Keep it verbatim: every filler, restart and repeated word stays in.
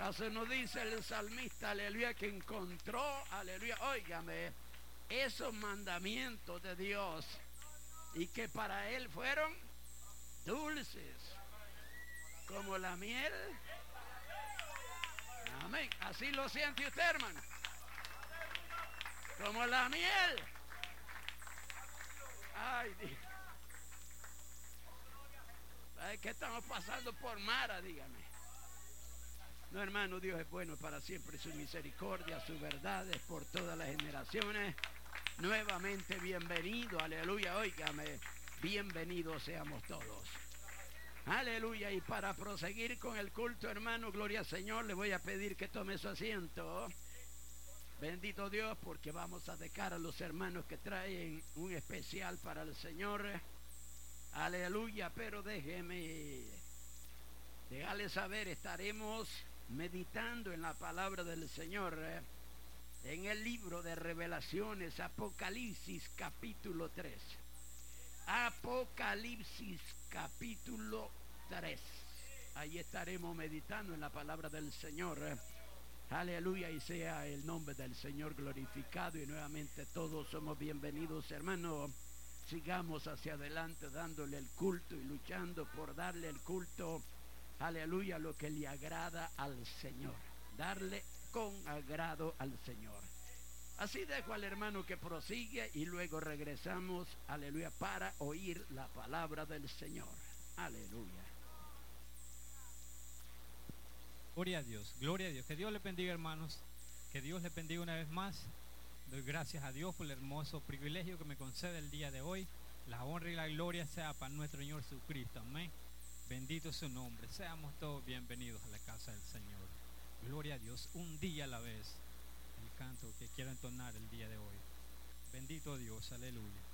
¿Acaso no dice el salmista, aleluya, que encontró, aleluya, óigame, esos mandamientos de Dios y que para él fueron dulces como la miel? Amén. Así lo siente usted, hermano. Como la miel. Ay, Dios. ¿Sabe qué estamos pasando por Mara? Dígame. No, hermano, Dios es bueno para siempre. Su misericordia, su verdad es por todas las generaciones. Nuevamente bienvenido, aleluya, óigame. Bienvenidos seamos todos. Aleluya. Y para proseguir con el culto, hermano, gloria al Señor, le voy a pedir que tome su asiento. Bendito Dios, porque vamos a dejar a los hermanos que traen un especial para el Señor. Aleluya. Pero déjeme dejarle saber, estaremos meditando en la palabra del Señor en el libro de Revelaciones, Apocalipsis capítulo tres. Apocalipsis capítulo tres. Ahí estaremos meditando en la palabra del Señor. Aleluya, y sea el nombre del Señor glorificado. Y nuevamente todos somos bienvenidos, hermanos. Sigamos hacia adelante dándole el culto y luchando por darle el culto, aleluya, lo que le agrada al Señor. Darle con agrado al Señor. Así dejo al hermano que prosigue y luego regresamos, aleluya, para oír la palabra del Señor. Aleluya. Gloria a Dios, gloria a Dios. Que Dios le bendiga, hermanos. Que Dios le bendiga una vez más. Doy gracias a Dios por el hermoso privilegio que me concede el día de hoy. La honra y la gloria sea para nuestro Señor Jesucristo. Amén. Bendito su nombre. Seamos todos bienvenidos a la casa del Señor. Gloria a Dios. Un día a la vez. El canto que quiero entonar el día de hoy. Bendito Dios. Aleluya.